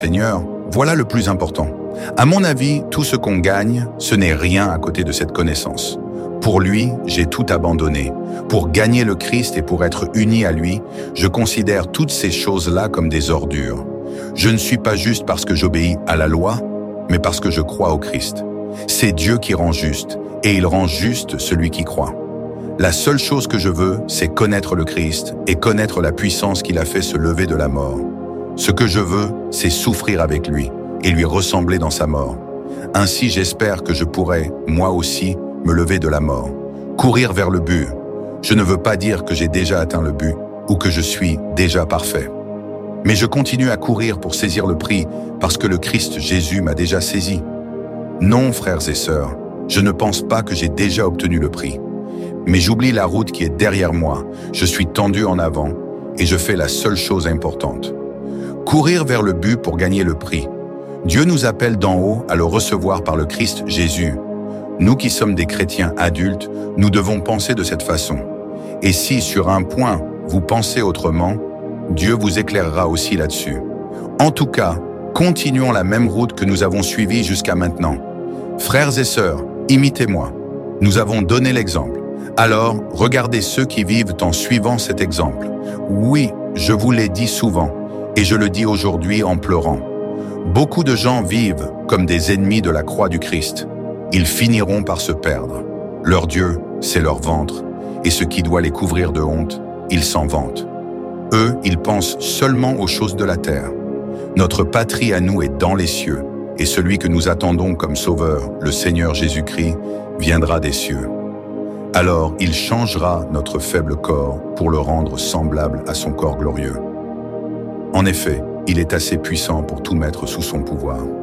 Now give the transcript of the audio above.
Seigneur, voilà le plus important. À mon avis, tout ce qu'on gagne, ce n'est rien à côté de cette connaissance. Pour lui, j'ai tout abandonné. Pour gagner le Christ et pour être uni à lui, je considère toutes ces choses-là comme des ordures. Je ne suis pas juste parce que j'obéis à la loi, mais parce que je crois au Christ. C'est Dieu qui rend juste, et il rend juste celui qui croit. La seule chose que je veux, c'est connaître le Christ et connaître la puissance qu'il a fait se lever de la mort. Ce que je veux, c'est souffrir avec lui et lui ressembler dans sa mort. Ainsi, j'espère que je pourrai, moi aussi, me lever de la mort, courir vers le but. Je ne veux pas dire que j'ai déjà atteint le but ou que je suis déjà parfait. Mais je continue à courir pour saisir le prix parce que le Christ Jésus m'a déjà saisi. Non, frères et sœurs, je ne pense pas que j'ai déjà obtenu le prix. Mais j'oublie la route qui est derrière moi, je suis tendu en avant et je fais la seule chose importante. Courir vers le but pour gagner le prix. Dieu nous appelle d'en haut à le recevoir par le Christ Jésus. Nous qui sommes des chrétiens adultes, nous devons penser de cette façon. Et si sur un point vous pensez autrement, Dieu vous éclairera aussi là-dessus. En tout cas, continuons la même route que nous avons suivie jusqu'à maintenant. Frères et sœurs, imitez-moi. Nous avons donné l'exemple. Alors, regardez ceux qui vivent en suivant cet exemple. Oui, je vous l'ai dit souvent, et je le dis aujourd'hui en pleurant. Beaucoup de gens vivent comme des ennemis de la croix du Christ. Ils finiront par se perdre. Leur Dieu, c'est leur ventre, et ce qui doit les couvrir de honte, ils s'en vantent. Eux, ils pensent seulement aux choses de la terre. Notre patrie à nous est dans les cieux, et celui que nous attendons comme sauveur, le Seigneur Jésus-Christ, viendra des cieux. Alors il changera notre faible corps pour le rendre semblable à son corps glorieux. En effet, il est assez puissant pour tout mettre sous son pouvoir.